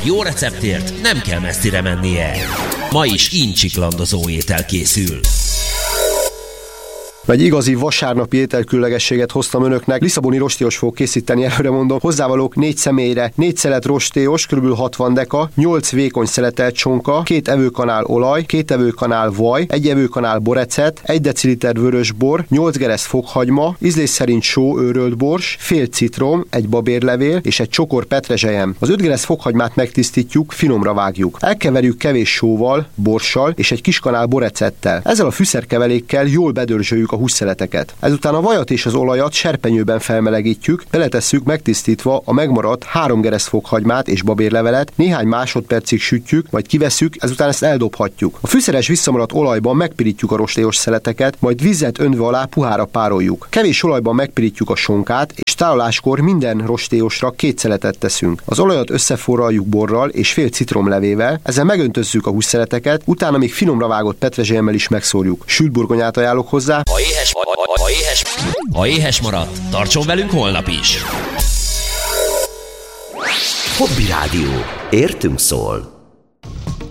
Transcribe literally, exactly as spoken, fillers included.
Egy jó receptért nem kell messzire mennie. Ma is incsiklandozó étel készül. Egy igazi vasárnapi ételkülönlegességet hoztam önöknek. Lisszaboni rostélyos fogok készíteni, előre mondom. Hozzávalók négy személyre, négy szelet rostélyos, kb. hatvan deka, nyolc vékony szeletelt csonka, két evőkanál olaj, két evőkanál vaj, egy evőkanál borecet, egy deciliter vörös bor, nyolc geresz fokhagyma, ízlés szerint só, őrölt bors, fél citrom, egy babérlevél és egy csokor petrezselyem. Az öt geresz fokhagymát megtisztítjuk, finomra vágjuk. Elkeverjük kevés sóval, borssal és egy kis kanál borecettel. Ezzel a fűszerkevelékkel jól bedörzsöljük a hússzeleteket. Ezután a vajat és az olajat serpenyőben felmelegítjük, beletesszük megtisztítva a megmaradt három geresz fokhagymát és babérlevelet, néhány másodpercig sütjük, majd kivesszük, ezután ezt eldobhatjuk. A fűszeres visszamaradt olajban megpirítjuk a rostélyos szeleteket, majd vizet önve alá puhára pároljuk. Kevés olajban megpirítjuk a sonkát, és tároláskor minden rostélyosra két szeletet teszünk. Az olajat összeforraljuk borral és fél citromlevével, ezzel megöntözzük a hússzeleteket, utána még finomra vágott petrezselyemmel is megszórjuk. Sült burgonyát ajánlok hozzá. Ha éhes, ha éhes, ha éhes maradt, tartson velünk holnap is! Hobby Rádió. Értünk szól.